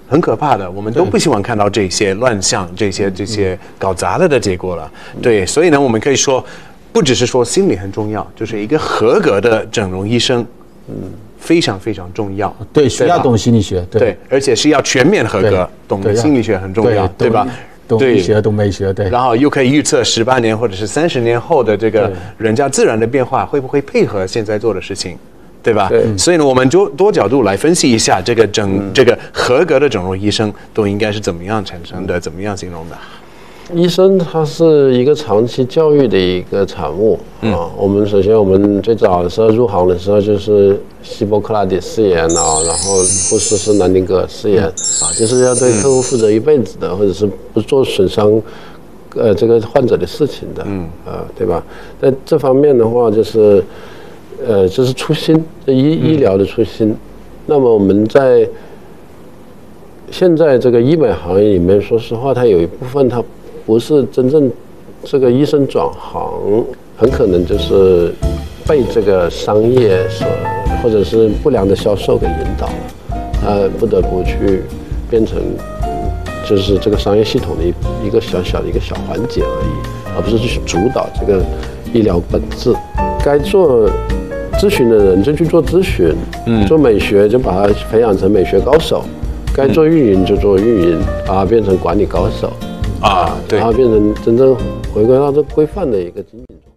很可怕的，我们都不希望看到这些乱象、这些搞砸了的结果了。对，所以呢，我们可以说，不只是说心理很重要，就是一个合格的整容医生，非常非常重要。 对，需要懂心理学， 对，而且是要全面合格，懂心理学很重要，对吧？ 懂医学，懂美学，对。 然后又可以预测18年或者是30年后的这个人家自然的变化会不会配合现在做的事情。对吧？所以呢，我们就多角度来分析一下这个合格的整容医生都应该是怎么样产生的，怎么样形容的？ 医生他是一个长期教育的一个产物啊。我们首先最早的时候入行的时候就是希波克拉底誓言啊，然后护士是南丁格尔誓言啊，就是要对客户负责一辈子的，或者是不做损伤这个患者的事情的，对吧？在这方面的话，就是这是初心，医疗的初心。那么我们在现在这个医美行业里面，说实话，它有一部分它不是真正这个医生转行，很可能就是被这个商业或者是不良的销售给引导了，不得不去变成就是这个商业系统的一个小小的一个小环节而已，而不是去主导这个医疗本质。该做咨询的人就去做咨询，做美学就把它培养成美学高手，该做运营就做运营，把它变成管理高手，对，然后变成真正回归到这规范的一个经营中。